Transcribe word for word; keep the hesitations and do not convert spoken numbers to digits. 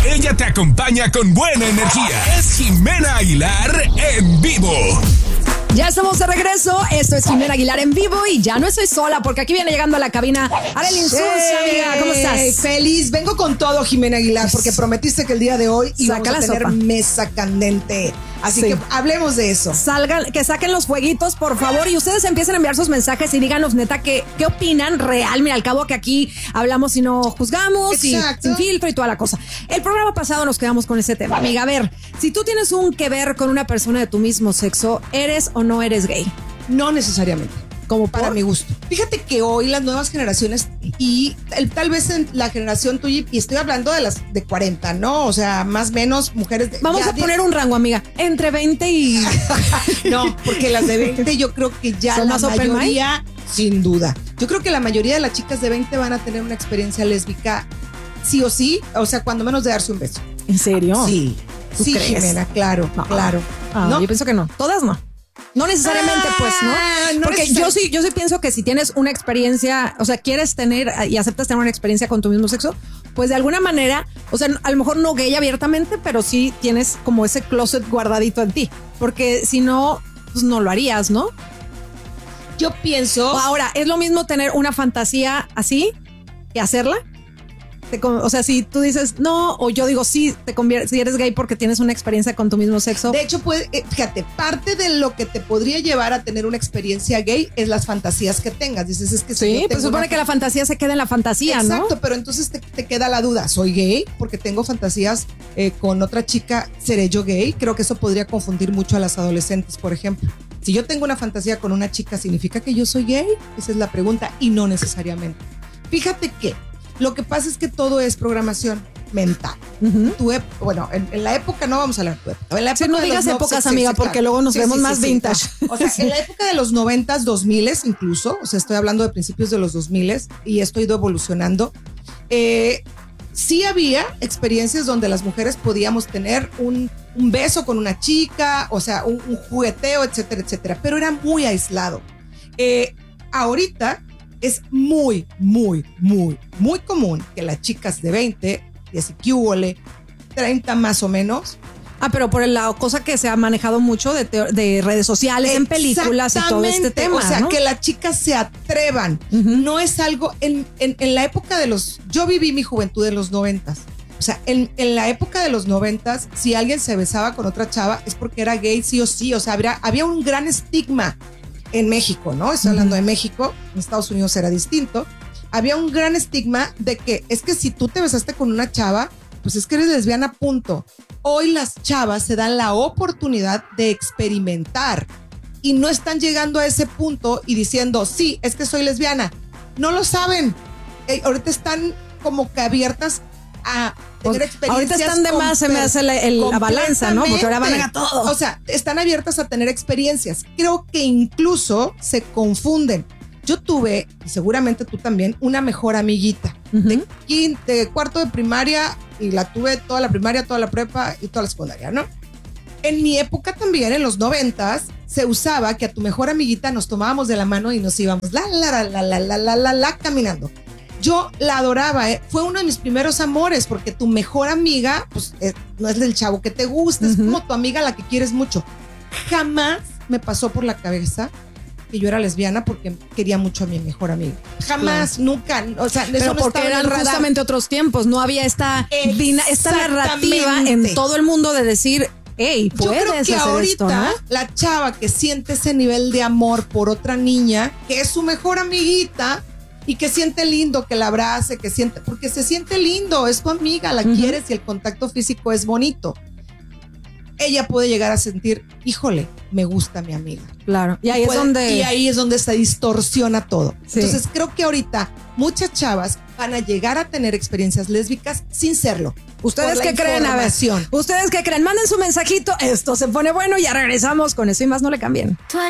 Ella te acompaña con buena energía. Es Jimena Aguilar en vivo. Ya estamos de regreso, esto es Jimena Aguilar en vivo y ya no estoy sola porque aquí viene llegando a la cabina Arely Insulza, amiga, ¿cómo estás? Feliz, vengo con todo, Jimena Aguilar, porque prometiste que el día de hoy íbamos Saca a la tener sopa. mesa candente. Así Sí. que hablemos de eso. Salgan, que saquen los fueguitos, por favor, y ustedes empiecen a enviar sus mensajes y díganos neta qué, qué opinan real. Mira, al cabo que aquí hablamos y no juzgamos, y Exacto. sin filtro y toda la cosa. El programa pasado nos quedamos con ese tema. Amiga, a ver, si tú tienes un que ver con una persona de tu mismo sexo, ¿eres o no eres gay? No necesariamente. Como Para por- mi gusto. Fíjate que hoy las nuevas generaciones y el- tal vez en la generación tuya, y estoy hablando de las de cuarenta, ¿no? O sea, más o menos mujeres de, Vamos ya a poner un rango, amiga, entre veinte y... No, porque las de veinte yo creo que ya ¿Son la más open mayoría, sin duda. Yo creo que la mayoría de las chicas de veinte van a tener una experiencia lésbica sí o sí, o sea, cuando menos de darse un beso. ¿En serio? Sí, ¿Tú sí, crees? Jimena, claro, No. claro. Ah, ¿No? Yo pienso que no. Todas no. No necesariamente, pues, ¿no? Ah, no Porque necesari- yo sí, yo sí pienso que si tienes una experiencia, o sea, quieres tener y aceptas tener una experiencia con tu mismo sexo, pues de alguna manera, o sea, a lo mejor no gay abiertamente, pero sí tienes como ese closet guardadito en ti. Porque si no, pues no lo harías, ¿no? Yo pienso. O ahora, ¿es lo mismo tener una fantasía así que hacerla? Te con- o sea, si tú dices no, o yo digo sí, te conviertes, si eres gay porque tienes una experiencia con tu mismo sexo. De hecho, puede, eh, fíjate, parte de lo que te podría llevar a tener una experiencia gay es las fantasías que tengas. Dices, es que si Sí, yo pues tengo supone una- que la fantasía se queda en la fantasía, ¿no? Exacto, pero entonces te, te queda la duda, ¿soy gay? Porque tengo fantasías eh, con otra chica, ¿seré yo gay? Creo que eso podría confundir mucho a las adolescentes, por ejemplo. Si yo tengo una fantasía con una chica, ¿significa que yo soy gay? Esa es la pregunta y no necesariamente. Fíjate que lo que pasa es que todo es programación mental. Ujú. Tu ep- bueno, en, en la época no vamos a hablar de tu época. En la Sí, época no de digas los no- épocas, sí, sí, amiga, sí, porque claro. luego nos vemos más vintage. claro. O sea, en la época de los noventas, dos miles incluso, o sea, estoy hablando de principios de los dos miles y esto ha ido evolucionando. Eh, sí había experiencias donde las mujeres podíamos tener un, un beso con una chica, o sea, un, un jugueteo, etcétera, etcétera, pero era muy aislado. Eh, ahorita es muy, muy, muy, muy común que las chicas de veinte, diez y que húbole, treinta más o menos. Ah, pero por la cosa que se ha manejado mucho de, teo- de redes sociales, en películas y todo este Exactamente. tema, O sea, ¿no? que las chicas se atrevan. Ujú. No es algo, en, en, en la época de los, yo viví mi juventud en los noventas. O sea, en, en la época de los noventas, si alguien se besaba con otra chava es porque era gay sí o sí. O sea, habría, había un gran estigma en México, ¿no? Estoy hablando de México, en Estados Unidos era distinto. Había un gran estigma de que es que si tú te besaste con una chava, pues es que eres lesbiana, punto. Hoy las chavas se dan la oportunidad de experimentar y no están llegando a ese punto y diciendo, sí, es que soy lesbiana. No lo saben. Eh, ahorita están como que abiertas a tener Pues, experiencias. ahorita están de más, se me hace la, el- la balanza, ¿no? Porque ahora van a todo. O sea, están abiertas a tener experiencias. Creo que incluso se confunden. Yo tuve, y seguramente tú también, una mejor amiguita Ujú. de, quin- de cuarto de primaria y la tuve toda la primaria, toda la prepa y toda la secundaria, ¿no? En mi época también, en los noventas, se usaba que a tu mejor amiguita nos tomábamos de la mano y nos íbamos la, la, la, la, la, la, la, la, la, caminando. Yo la adoraba, ¿eh? Fue uno de mis primeros amores porque tu mejor amiga, pues eh, no es del chavo que te gusta, es Ujú. como tu amiga a la que quieres mucho. Jamás me pasó por la cabeza que yo era lesbiana porque quería mucho a mi mejor amiga. Jamás, nunca, o sea, eso Pero no porque estaba en eran el radar. justamente otros tiempos, no había esta, dina- esta narrativa en Exactamente. todo el mundo de decir, hey, Yo puedes creo que hacer ahorita esto, ¿no? la chava que siente ese nivel de amor por otra niña, que es su mejor amiguita y que siente lindo que la abrace, que siente, porque se siente lindo, es tu amiga, la Ujú. quieres y el contacto físico es bonito. Ella puede llegar a sentir, híjole, me gusta mi amiga. Claro. Y ahí Puede- es donde. y ahí es donde se distorsiona todo. Sí. Entonces creo que ahorita muchas chavas van a llegar a tener experiencias lésbicas sin serlo. ¿Ustedes por la qué creen? A ver, información. ¿ustedes qué creen? Manden su mensajito. Esto se pone bueno y ya regresamos con eso y más. No le cambien.